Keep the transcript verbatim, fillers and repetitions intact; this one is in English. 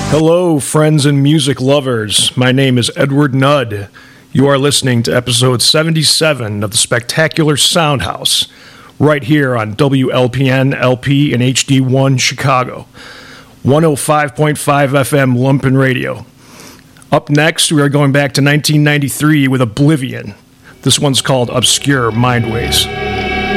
Hello, friends and music lovers. My name is Edward Nudd. You are listening to episode seventy-seven of the Spectacular Soundhouse, right here on W L P N L P and H D one Chicago, one oh five point five F M Lumpen Radio. Up next, we are going back to nineteen ninety-three with Oblivion. This one's called Obscure Mindways.